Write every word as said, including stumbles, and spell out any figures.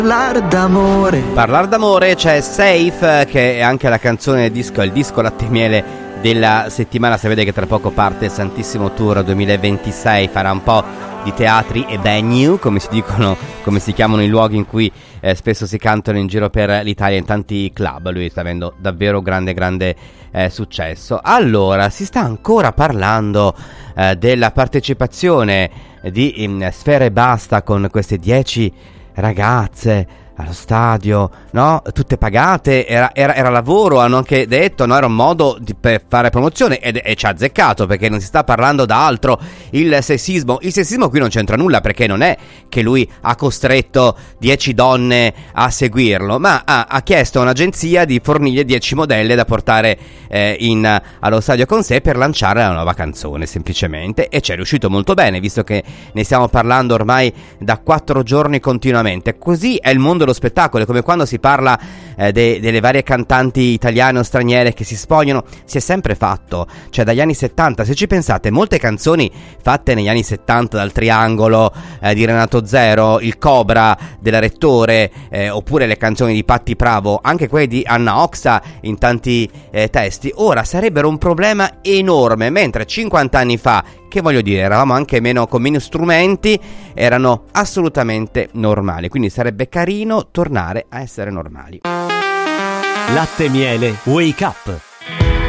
Parlare d'amore. Parlare d'amore, c'è Safe, che è anche la canzone del disco, il disco Latte e Miele della settimana. Sapete che tra poco parte il Santissimo Tour duemilaventisei, farà un po' di teatri e venue, come si dicono, come si chiamano i luoghi in cui eh, spesso si cantano in giro per l'Italia, in tanti club. Lui sta avendo davvero grande grande eh, successo. Allora, si sta ancora parlando eh, della partecipazione di in Sfera Ebbasta con queste dieci ragazze allo stadio, no? Tutte pagate, era, era, era lavoro, hanno anche detto, no? Era un modo di, per fare promozione, ed, e ci ha azzeccato, perché non si sta parlando d'altro. Il sessismo, il sessismo qui non c'entra nulla, perché non è che lui ha costretto dieci donne a seguirlo, ma ha, ha chiesto a un'agenzia di fornire dieci modelle da portare eh, in, allo stadio con sé per lanciare la nuova canzone, semplicemente, e ci è riuscito molto bene, visto che ne stiamo parlando ormai da quattro giorni continuamente. Così è il mondo dello spettacolo, è come quando si parla eh, de- delle varie cantanti italiane o straniere che si spogliano. Si è sempre fatto, cioè dagli anni settanta, se ci pensate, molte canzoni fatte negli anni settanta, dal Triangolo eh, di Renato Zero, il Cobra della Rettore, eh, oppure le canzoni di Patti Bravo, anche quelle di Anna Oxa in tanti eh, testi, ora sarebbero un problema enorme, mentre cinquanta anni fa, che voglio dire, eravamo anche meno, con meno strumenti, erano assolutamente normali. Quindi sarebbe carino tornare a essere normali. Latte e Miele Wake Up.